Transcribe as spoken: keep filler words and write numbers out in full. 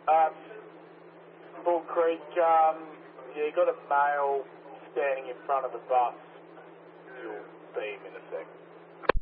Um, Bull Creek, um, yeah, you got a male standing in front of the bus. You'll see him in a sec.